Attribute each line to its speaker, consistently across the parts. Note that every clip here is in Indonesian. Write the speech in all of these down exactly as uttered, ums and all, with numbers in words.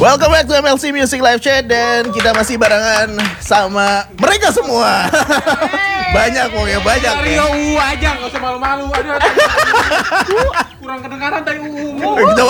Speaker 1: Welcome back to M L C Music Live Chat. Dan kita masih barengan sama mereka semua. Banyak pokoknya, banyak
Speaker 2: ya. Rio U aja, gak usah malu-malu. Aduh, aduh. Kurang kedengaran tadi U.
Speaker 1: Coba.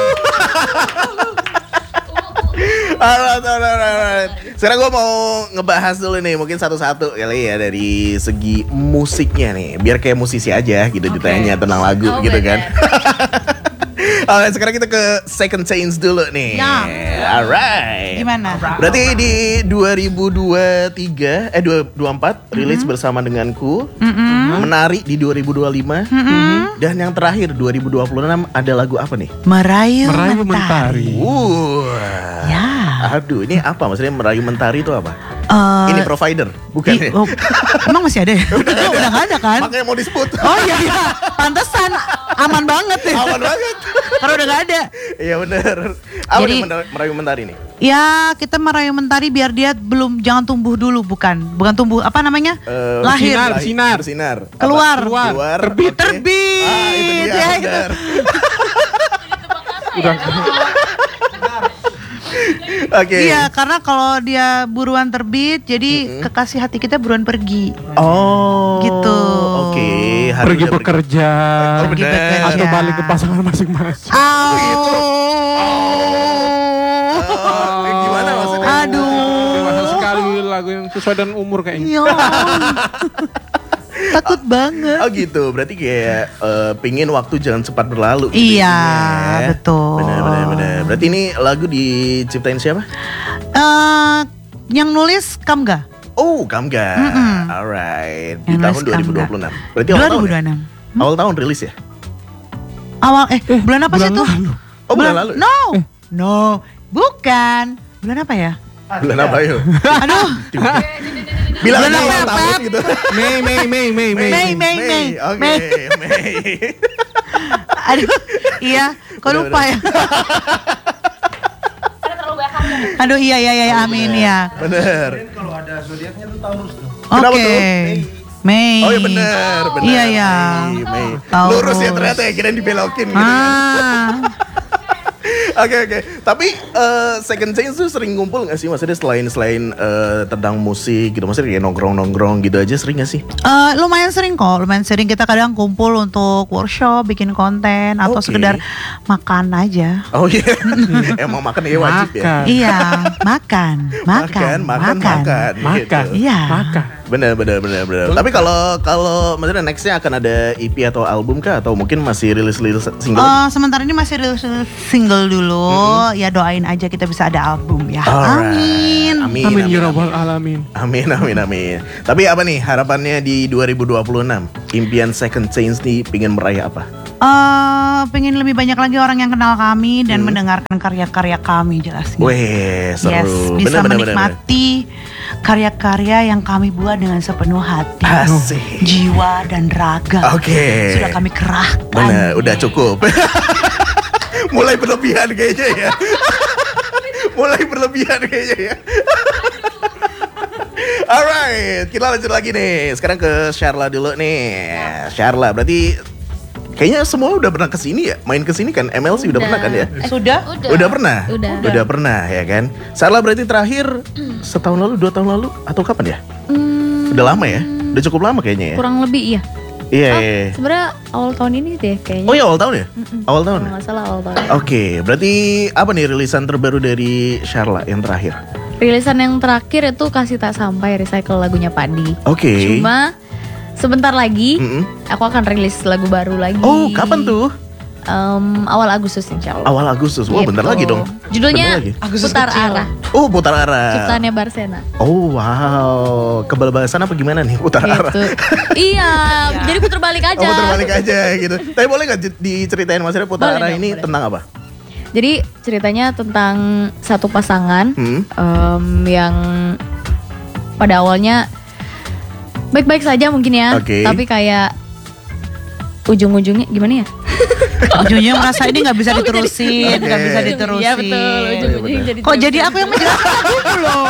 Speaker 1: Alright, alright, alright. Sekarang gue mau ngebahas dulu nih, mungkin satu-satu kali ya dari segi musiknya nih, biar kayak musisi aja gitu, okay. Ditanya tentang lagu oh, gitu bener. Kan. Oke, sekarang kita ke Second Chance dulu nih.
Speaker 3: Ya.
Speaker 1: Alright.
Speaker 3: Gimana?
Speaker 1: Berarti di dua ribu dua puluh tiga eh dua ribu dua puluh empat mm-hmm. rilis bersama denganku. Mm-hmm. Menari di dua ribu dua puluh lima. Mm-hmm. Dan yang terakhir dua ribu dua puluh enam ada lagu apa nih?
Speaker 3: Merayu,
Speaker 2: Merayu
Speaker 3: Mentari.
Speaker 2: Mentari.
Speaker 1: Uh.
Speaker 3: Ya.
Speaker 1: Aduh, ini apa maksudnya Merayu Mentari itu apa?
Speaker 3: Uh,
Speaker 1: ini provider, bukan
Speaker 3: i-
Speaker 1: ya?
Speaker 3: oh, emang masih ada ya? Udah, udah, udah gak ada kan?
Speaker 1: Makanya mau disebut.
Speaker 3: Oh iya, iya. Pantesan aman banget ya.
Speaker 1: Aman banget.
Speaker 3: Karena udah gak ada.
Speaker 1: Iya benar. Apa
Speaker 3: Jadi,
Speaker 1: nih Merayu Mentari nih?
Speaker 3: Ya kita merayu mentari biar dia belum jangan tumbuh dulu, bukan? Bukan tumbuh, apa namanya?
Speaker 1: Uh,
Speaker 3: Lahir.
Speaker 2: Bersinar, bersinar.
Speaker 1: Bersinar.
Speaker 3: Keluar.
Speaker 2: Keluar.
Speaker 1: Keluar.
Speaker 2: Terbit.
Speaker 1: Okay.
Speaker 3: Terbit.
Speaker 1: Ah, itu dia.
Speaker 3: Ya, gitu.
Speaker 2: Udah.
Speaker 1: Oke. Okay.
Speaker 3: Iya, karena kalau dia buruan terbit, jadi mm-hmm. kekasih hati kita buruan pergi.
Speaker 1: Oh.
Speaker 3: Gitu.
Speaker 1: Oke. Okay.
Speaker 2: Pergi bekerja.
Speaker 1: Oh,
Speaker 3: pergi bekerja.
Speaker 2: Atau balik ke pasangan masing-masing.
Speaker 3: Oh.
Speaker 1: Gitu. Oh. Eh, gimana maksudnya?
Speaker 3: Aduh.
Speaker 2: Dewasa sekali lagu yang sesuai dengan umur kayaknya.
Speaker 3: Iya. Takut banget.
Speaker 1: Oh gitu, berarti kayak uh, pingin waktu jangan cepat berlalu.
Speaker 3: Gitu iya,
Speaker 1: ya.
Speaker 3: betul.
Speaker 1: Benar, benar, benar. Berarti ini lagu diciptain siapa?
Speaker 3: Uh, yang nulis Kamga.
Speaker 1: Oh, Kamga.
Speaker 3: Mm-mm.
Speaker 1: Alright. Di
Speaker 3: Yang
Speaker 1: tahun
Speaker 3: nulis
Speaker 1: dua ribu dua puluh enam. Berarti awal
Speaker 3: dua ribu dua puluh
Speaker 1: tahun.
Speaker 3: enam.
Speaker 1: Ya?
Speaker 3: Hmm?
Speaker 1: Awal tahun rilis ya?
Speaker 3: Awal eh, eh bulan apa
Speaker 2: bulan
Speaker 3: sih itu?
Speaker 2: lalu.
Speaker 1: Oh, bulan lalu.
Speaker 3: No.
Speaker 2: Eh.
Speaker 3: No, bukan. Bulan apa ya?
Speaker 1: Bulan apa yuk?
Speaker 3: Aduh.
Speaker 1: Bilang
Speaker 3: Bulan
Speaker 1: aja
Speaker 3: apa,
Speaker 1: awal tahun
Speaker 3: Pep?
Speaker 1: gitu.
Speaker 2: Mei, Mei, Mei, Mei, Mei.
Speaker 3: Mei, Mei, Mei.
Speaker 1: Oke,
Speaker 3: Mei.
Speaker 1: Mei.
Speaker 3: Aduh, iya, kok
Speaker 1: Bener,
Speaker 3: lupa ya? Aduh, iya, iya, iya, amin ya.
Speaker 1: Bener.
Speaker 4: Kalau ada zodiaknya tuh Taurus tuh.
Speaker 1: Kenapa
Speaker 3: Oke.
Speaker 1: tuh?
Speaker 3: Mei.
Speaker 1: Oh iya bener, bener.
Speaker 3: Iya, iya.
Speaker 1: Mei, Mei.
Speaker 3: Taurus.
Speaker 1: Lurus ya ternyata ya, kirain dibelokin gitu.
Speaker 3: Ah.
Speaker 1: Oke oke, tapi uh, Second Chance tuh sering ngumpul gak sih? Maksudnya selain selain uh, tentang musik gitu, maksudnya kayak nongkrong-nongkrong gitu aja sering gak sih?
Speaker 3: Uh, lumayan sering kok, lumayan sering kita kadang kumpul untuk workshop, bikin konten atau
Speaker 1: Okay.
Speaker 3: sekedar makan aja.
Speaker 1: Oh iya, yeah. Emang makan ya wajib ya?
Speaker 2: Makan.
Speaker 3: Iya, makan, makan,
Speaker 1: makan, makan, makan,
Speaker 2: Makan.
Speaker 1: gitu.
Speaker 3: Iya.
Speaker 2: Makan.
Speaker 1: Bener, bener, bener, bener. Tapi kalau kalau maksudnya nextnya akan ada E P atau album kah? Atau mungkin masih rilis-rilis single?
Speaker 3: Uh, sementara ini masih rilis single dulu, mm-hmm. ya doain aja kita bisa ada album ya.
Speaker 1: Alright.
Speaker 3: Amin.
Speaker 1: Amin.
Speaker 2: Amin ya rabbal alamin.
Speaker 1: Amin, amin, amin. Tapi apa nih harapannya di dua ribu dua puluh enam? Impian Second Chance nih pingin meraih apa?
Speaker 3: Uh, pengen lebih banyak lagi orang yang kenal kami dan
Speaker 1: Hmm.
Speaker 3: mendengarkan karya-karya kami jelasnya.
Speaker 1: Weh, seru.
Speaker 3: Yes, bisa
Speaker 1: Bener, bener,
Speaker 3: menikmati karya-karya yang kami buat dengan sepenuh hati,
Speaker 1: Asik.
Speaker 3: jiwa dan raga.
Speaker 1: Oke.
Speaker 3: Sudah kami kerahkan.
Speaker 1: Bener, udah cukup. Mulai berlebihan kayaknya ya. Mulai berlebihan kayaknya ya. Alright, kita lanjut lagi nih. Sekarang ke Sharla dulu nih. Sharla, berarti kayaknya semua udah pernah kesini ya? Main kesini kan? M L C udah, udah pernah kan ya?
Speaker 3: Eh, Sudah?
Speaker 5: Udah.
Speaker 1: Udah pernah?
Speaker 5: Udah.
Speaker 1: Udah pernah ya kan? Sharla berarti terakhir setahun lalu, dua tahun lalu atau kapan ya?
Speaker 5: Hmm,
Speaker 1: Udah lama ya? Udah cukup lama kayaknya ya?
Speaker 5: kurang lebih iya.
Speaker 1: Iya.
Speaker 5: Oh,
Speaker 1: iya.
Speaker 5: sebenarnya awal tahun ini deh kayaknya.
Speaker 1: Oh ya awal tahun ya?
Speaker 5: Mm-mm.
Speaker 1: Awal tahun.
Speaker 5: Kalau nggak salah awal tahun.
Speaker 1: Oke, berarti apa nih rilisan terbaru dari Sharla yang terakhir?
Speaker 5: Rilisan yang terakhir itu Kasih Tak Sampai, recycle lagunya Padi.
Speaker 1: Oke.
Speaker 5: Cuma sebentar lagi
Speaker 1: Mm-mm.
Speaker 5: aku akan rilis lagu baru lagi.
Speaker 1: Oh, kapan tuh?
Speaker 5: Em, awal Agustus insya Allah.
Speaker 1: Awal Agustus. Wah,
Speaker 5: Gitu.
Speaker 1: bentar lagi dong.
Speaker 5: Judulnya
Speaker 1: Bentar lagi.
Speaker 3: Agustus
Speaker 5: Putar
Speaker 3: kecil.
Speaker 5: Arah.
Speaker 1: Oh, putar arah.
Speaker 5: Ciptaannya Barsena.
Speaker 1: Oh, wow. Kebal-balasan apa gimana nih putar arah?
Speaker 5: Gitu. Iya, jadi putar balik aja.
Speaker 1: Oh, putar balik aja gitu. Tapi boleh nggak di- diceritain maksudnya putar
Speaker 5: Boleh
Speaker 1: arah
Speaker 5: dong,
Speaker 1: ini
Speaker 5: boleh.
Speaker 1: tentang apa?
Speaker 5: Jadi ceritanya tentang satu pasangan
Speaker 1: Hmm?
Speaker 5: em, yang pada awalnya baik-baik saja mungkin ya,
Speaker 1: Oke.
Speaker 5: tapi kayak ujung-ujungnya gimana ya?
Speaker 3: Ujungnya merasa ini nggak bisa diterusin, nggak
Speaker 1: Oke.
Speaker 3: bisa diterusin.
Speaker 5: Iya betul, ujung-ujungnya
Speaker 1: Iya,
Speaker 5: jadi.
Speaker 3: Kok jadi aku yang menjelaskan dulu loh?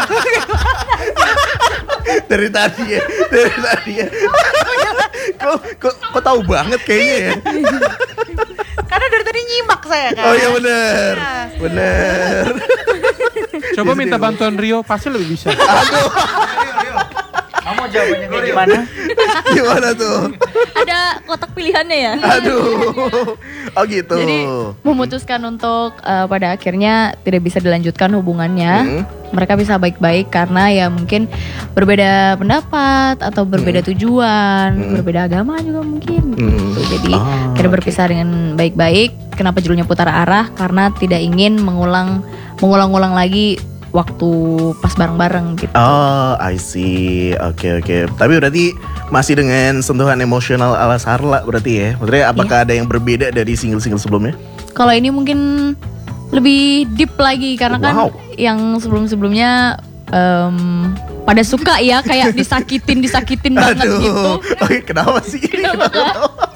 Speaker 1: Dari tadi ya, dari tadi ya. kok, kok, kok tahu banget kayaknya ya?
Speaker 3: Karena dari tadi nyimak saya. ya kan?
Speaker 1: Oh iya bener, bener.
Speaker 2: Coba minta bantuan Rio, pasti lebih bisa.
Speaker 1: Aduh,
Speaker 4: Kamu jawabannya kayak gimana?
Speaker 1: gimana tuh?
Speaker 5: Ada kotak pilihannya ya.
Speaker 1: Aduh, oh gitu.
Speaker 5: Jadi memutuskan untuk eh, pada akhirnya tidak bisa dilanjutkan hubungannya.
Speaker 1: Hmm.
Speaker 5: Mereka bisa baik-baik karena ya mungkin berbeda pendapat atau berbeda tujuan,
Speaker 1: Hmm.
Speaker 5: berbeda agama juga mungkin.
Speaker 1: Hmm.
Speaker 5: Gitu. Jadi
Speaker 1: Ah,
Speaker 5: akhirnya berpisah dengan baik-baik. Kenapa judulnya putar arah? Karena tidak ingin mengulang mengulang-ulang lagi waktu pas bareng-bareng gitu.
Speaker 1: Oh, I see. Oke, oke. Tapi berarti masih dengan sentuhan emosional ala Sarla berarti ya? Maksudnya apakah ada yang berbeda dari single-single sebelumnya?
Speaker 5: Kalau ini mungkin lebih deep lagi karena kan
Speaker 1: Wow.
Speaker 5: yang sebelum-sebelumnya em, pada suka ya kayak disakitin disakitin banget
Speaker 1: Aduh,
Speaker 5: gitu.
Speaker 1: oke, kenapa sih?
Speaker 5: Kenapa, Kak?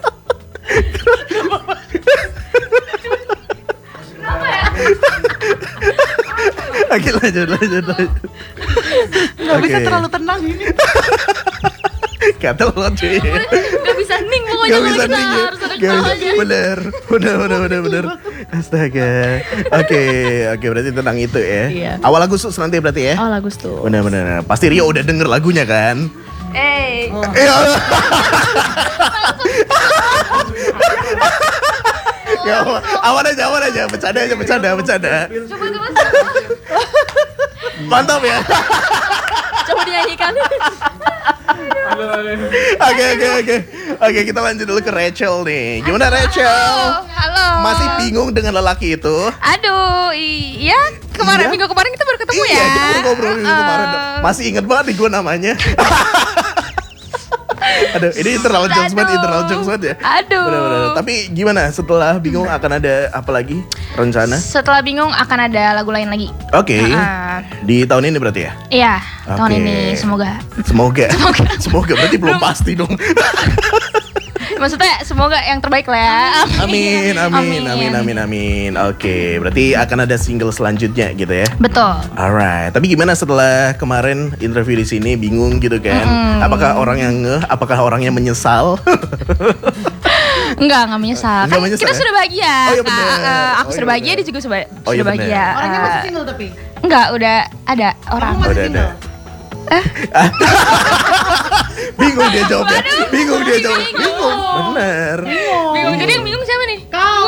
Speaker 1: Oke, lanjut, lanjut, lanjut.
Speaker 3: Gak bisa
Speaker 1: Oke.
Speaker 3: terlalu tenang ini.
Speaker 1: Kata lo cuy.
Speaker 5: Gak bisa ning pokoknya
Speaker 1: Gak
Speaker 5: kalau
Speaker 1: bisa
Speaker 5: kita
Speaker 1: nih ya.
Speaker 5: harus ada
Speaker 1: Gak bisa.
Speaker 5: ketawanya.
Speaker 1: Bener, bener, bener, bener, bener. Astaga. Oke, oke berarti tentang itu ya.
Speaker 5: Iya.
Speaker 1: Awal Agustus nanti berarti ya.
Speaker 5: Oh lagu tuh.
Speaker 1: Bener, bener. Pasti Rio udah denger lagunya kan?
Speaker 5: Eh,
Speaker 1: Iya. Ya, aman, aman aja, aman aja. Bercanda aja, bercanda, bercanda.
Speaker 5: coba coba
Speaker 1: Mantap ya.
Speaker 5: coba dinyanyikan.
Speaker 2: Aduh, aduh.
Speaker 1: Oke, oke, oke. Oke, kita lanjut dulu ke Rachel nih. Gimana Rachel?
Speaker 6: Halo.
Speaker 1: Masih bingung dengan lelaki itu?
Speaker 6: Aduh, iya. Kemarin
Speaker 1: Iya?
Speaker 6: minggu kemarin kita baru ketemu
Speaker 1: Iya,
Speaker 6: ya.
Speaker 1: kita baru ngobrol minggu
Speaker 6: Uh-uh.
Speaker 1: kemarin. Masih inget banget nih gue namanya. Aduh, ini internal jokes banget,
Speaker 6: Aduh.
Speaker 1: internal jokes banget ya.
Speaker 6: Aduh.
Speaker 1: Bener-bener. Tapi gimana setelah bingung akan ada apa lagi rencana?
Speaker 6: Setelah bingung akan ada lagu lain lagi.
Speaker 1: Oke.
Speaker 6: Uh-uh.
Speaker 1: Di tahun ini berarti ya?
Speaker 6: Iya, tahun
Speaker 1: Oke.
Speaker 6: ini semoga.
Speaker 1: Semoga. Semoga berarti belum pasti dong.
Speaker 6: Maksudnya semoga yang terbaik lah ya.
Speaker 1: Amin, amin, amin, amin, amin. Oke, berarti akan ada single selanjutnya gitu ya.
Speaker 6: Betul.
Speaker 1: Alright, tapi gimana setelah kemarin interview di sini bingung gitu kan?
Speaker 6: Mm-mm.
Speaker 1: Apakah orang yang ngeh? Apakah orang yang menyesal?
Speaker 6: Enggak, enggak menyesal.
Speaker 1: Enggak
Speaker 6: Kan
Speaker 1: menyesal
Speaker 6: kita
Speaker 1: ya?
Speaker 6: sudah bahagia.
Speaker 1: Oh, iya
Speaker 6: Kak.
Speaker 1: bener.
Speaker 6: Eh, aku
Speaker 1: Oh,
Speaker 6: sudah
Speaker 1: iya
Speaker 6: bahagia,
Speaker 1: bener.
Speaker 6: dia juga sudah,
Speaker 1: Oh, iya
Speaker 6: sudah
Speaker 1: bener.
Speaker 6: bahagia.
Speaker 3: Orangnya
Speaker 6: Eh,
Speaker 3: masih single tapi.
Speaker 6: enggak, udah ada orang.
Speaker 3: Kamu masih
Speaker 1: Udah ada.
Speaker 3: single.
Speaker 1: Bingung dia jawabnya. Bingung dia jawab.
Speaker 6: bingung.
Speaker 1: Bingung. Bener.
Speaker 6: Bingung. Jadi yang bingung siapa nih?
Speaker 3: Kau.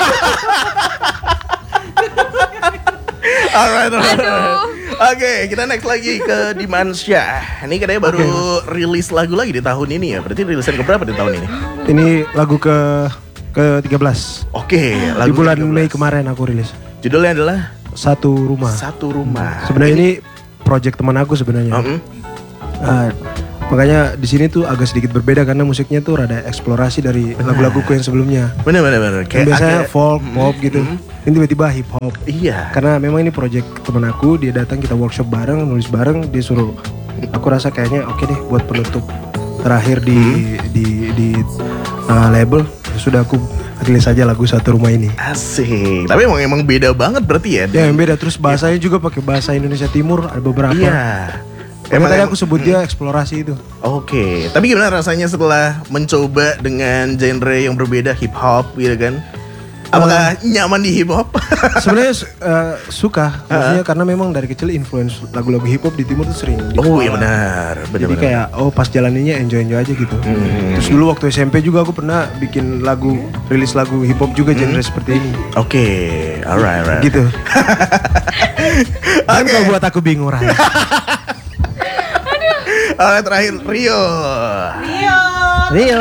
Speaker 1: Alright, alright. Oke, kita next lagi ke Dimansyah. Ini katanya baru rilis lagu lagi di tahun ini ya. Berarti rilisan keberapa di tahun ini?
Speaker 7: Ini lagu ke ke tiga belas.
Speaker 1: Oke,
Speaker 7: Di
Speaker 1: lagu
Speaker 7: bulan
Speaker 1: tiga belas.
Speaker 7: Mei kemarin aku rilis.
Speaker 1: Judulnya adalah
Speaker 7: Satu Rumah.
Speaker 1: Satu Rumah.
Speaker 7: Sebenarnya ini project teman aku sebenarnya.
Speaker 1: Mm-mm.
Speaker 7: Ah, makanya di sini tuh agak sedikit berbeda karena musiknya tuh rada eksplorasi dari lagu-laguku yang sebelumnya.
Speaker 1: Bener bener bener.
Speaker 7: Yang
Speaker 1: Kayak
Speaker 7: biasanya
Speaker 1: agak-
Speaker 7: folk,
Speaker 1: Mm-mm.
Speaker 7: pop gitu.
Speaker 1: Mm-mm.
Speaker 7: Ini tiba-tiba hip hop.
Speaker 1: Iya.
Speaker 7: Karena memang ini project teman aku, dia datang kita workshop bareng, nulis bareng, dia suruh. Aku rasa kayaknya oke deh buat penutup terakhir di di di uh, label. Sudah aku rilis aja lagu Satu Rumah ini.
Speaker 1: Asik. Tapi emang emang beda banget berarti ya.
Speaker 7: Ya yang beda, terus bahasanya juga pakai bahasa Indonesia Timur, ada beberapa.
Speaker 1: Iya.
Speaker 7: Emang tadi aku sebut dia eksplorasi itu.
Speaker 1: Oke, tapi gimana rasanya setelah mencoba dengan genre yang berbeda hip hop gitu kan? Apakah nyaman di hip hop?
Speaker 7: Sebenarnya uh, suka, maksudnya karena memang dari kecil influence lagu-lagu hip hop di timur tuh sering. di
Speaker 1: Oh iya
Speaker 7: kepala.
Speaker 1: benar, benar.
Speaker 7: Jadi kayak oh pas jalaninnya enjoy enjoy aja gitu.
Speaker 1: Hmm.
Speaker 7: Terus dulu waktu S M P juga aku pernah bikin lagu, rilis lagu hip hop juga genre seperti ini.
Speaker 1: Oke, alright, alright.
Speaker 7: Gitu. Dan kalau buat aku bingung Ray.
Speaker 1: Alright, terakhir Rio.
Speaker 8: Rio.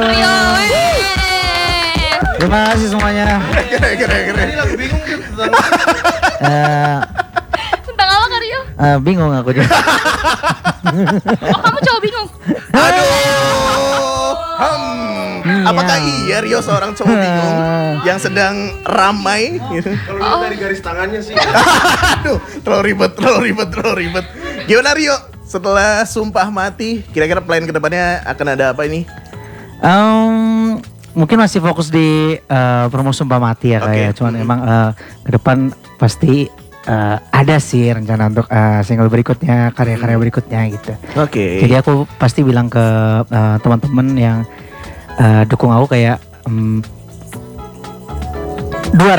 Speaker 8: Terima kasih semuanya.
Speaker 1: Keren, keren, keren.
Speaker 4: Lagu bingung tuh tentang
Speaker 8: Eh,
Speaker 6: Tentang apa Kak Rio?
Speaker 8: eh, bingung aku juga.
Speaker 6: Oh, kamu cowok bingung.
Speaker 1: Aduh. Hmm. Apakah iya Rio seorang cowok bingung yang sedang ramai? Gitu?
Speaker 7: Kalau lihat dari garis tangannya sih.
Speaker 1: Aduh, terlalu ribet, terlalu ribet, terlalu ribet. Gimana Rio? Setelah Sumpah Mati, kira-kira plan kedepannya akan ada apa ini?
Speaker 8: Em, mungkin masih fokus di eh, promo Sumpah Mati ya
Speaker 1: Oke.
Speaker 8: kayak. Cuman emang eh, ke depan pasti eh, ada sih rencana untuk eh, single berikutnya, karya-karya berikutnya gitu.
Speaker 1: Oke.
Speaker 8: Jadi aku pasti bilang ke eh, teman-teman yang eh, dukung aku kayak em, Duar.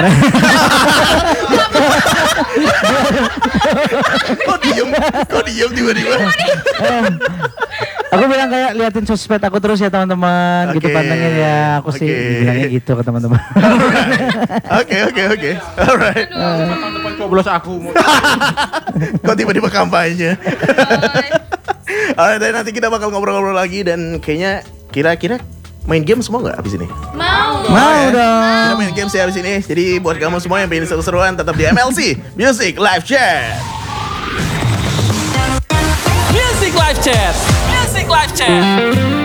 Speaker 1: Kok diem? Kok diem tiba-tiba?
Speaker 8: Eh, aku bilang kayak liatin sosmed aku terus ya teman-teman gitu
Speaker 1: Oke,
Speaker 8: pantengin ya. Aku sih
Speaker 1: oke.
Speaker 8: bilangnya gitu ke teman-teman.
Speaker 1: Oke oke oke. Alright.
Speaker 2: Tahun depan coblos aku.
Speaker 1: Kok tiba-tiba kampanye? Alright, dan nanti kita bakal ngobrol-ngobrol lagi dan kayaknya kira-kira main game semua nggak abis ini?
Speaker 6: Mau.
Speaker 8: Mau dong.
Speaker 1: Kita main game sih abis ini. Jadi buat kamu semua yang pengen seru-seruan tetap di M L C Music Live Chat.
Speaker 9: Music Live Chat. Music Live Chat.